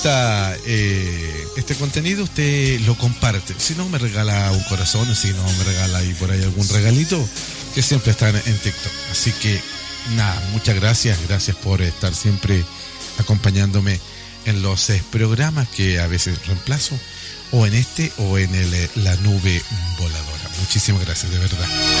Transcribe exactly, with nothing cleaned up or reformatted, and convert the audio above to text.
Esta, eh, este contenido usted lo comparte. Si no, me regala un corazón, si no, me regala ahí por ahí algún regalito, que siempre están en TikTok. Así que nada, muchas gracias, gracias por estar siempre acompañándome en los eh, programas que a veces reemplazo, o en este o en el, eh, la nube voladora. Muchísimas gracias, de verdad.